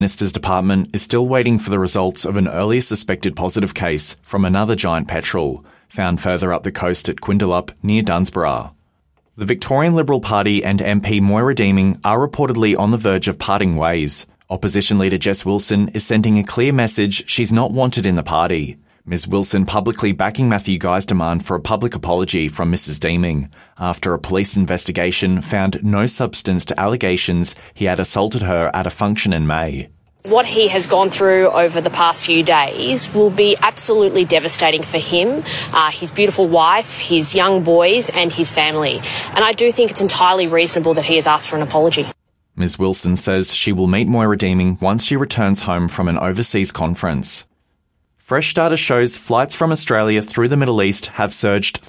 Minister's department is still waiting for the results of an earlier suspected positive case from another giant petrel found further up the coast at Quindalup near Dunsborough. The Victorian Liberal Party and MP Moira Deeming are reportedly on the verge of parting ways. Opposition leader Jess Wilson is sending a clear message she's not wanted in the party. Ms Wilson publicly backing Matthew Guy's demand for a public apology from Mrs Deeming after a police investigation found no substance to allegations he had assaulted her at a function in May. What he has gone through over the past few days will be absolutely devastating for him, his beautiful wife, his young boys and his family. And I do think it's entirely reasonable that he has asked for an apology. Ms Wilson says she will meet Moira Deeming once she returns home from an overseas conference. Fresh data shows flights from Australia through the Middle East have surged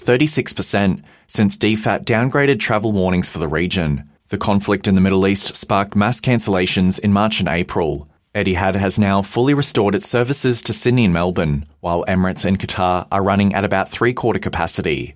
36% since DFAT downgraded travel warnings for the region. The conflict in the Middle East sparked mass cancellations in March and April. Etihad has now fully restored its services to Sydney and Melbourne, while Emirates and Qatar are running at about three-quarter capacity.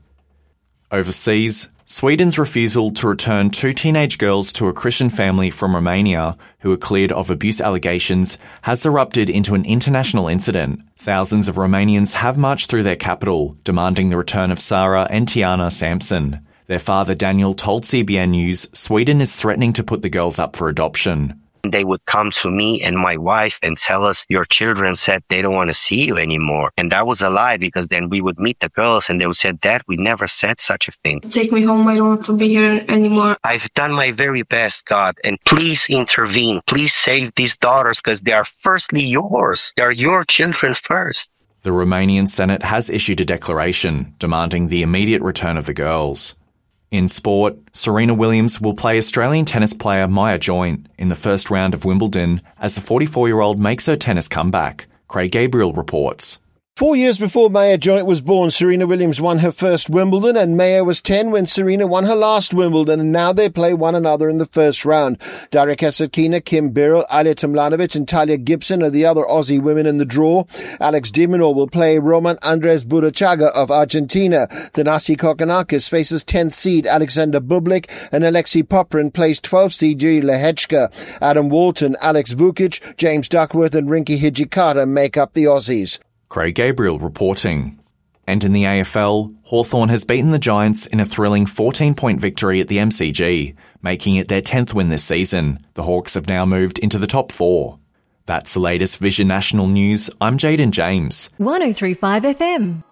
Overseas, Sweden's refusal to return two teenage girls to a Christian family from Romania who were cleared of abuse allegations has erupted into an international incident. Thousands of Romanians have marched through their capital, demanding the return of Sarah and Tiana Sampson. Their father Daniel told CBN News Sweden is threatening to put the girls up for adoption. They would come to me and my wife and tell us, your children said they don't want to see you anymore. And that was a lie, because then we would meet the girls and they would say, Dad, we never said such a thing. Take me home. I don't want to be here anymore. I've done my very best, God, and please intervene. Please save these daughters, because they are firstly yours. They are your children first. The Romanian Senate has issued a declaration demanding the immediate return of the girls. In sport, Serena Williams will play Australian tennis player Maya Joint in the first round of Wimbledon as the 44-year-old makes her tennis comeback. Craig Gabriel reports. 4 years before Maya Joint was born, Serena Williams won her first Wimbledon, and Maya was 10 when Serena won her last Wimbledon, and now they play one another in the first round. Darika Satkina, Kim Birrell, Alia Tomljanovic and Talia Gibson are the other Aussie women in the draw. Alex de Minaur will play Roman Andres Burruchaga of Argentina. Thanasi Kokkinakis faces 10th seed Alexander Bublik, and Alexei Poprin plays 12th seed Yuri Lehechka. Adam Walton, Alex Vukic, James Duckworth and Rinky Hijikata make up the Aussies. Craig Gabriel reporting. And in the AFL, Hawthorn has beaten the Giants in a thrilling 14-point victory at the MCG, making it their 10th win this season. The Hawks have now moved into the top 4. That's the latest Vision National News. I'm Jaden James. 103.5 FM.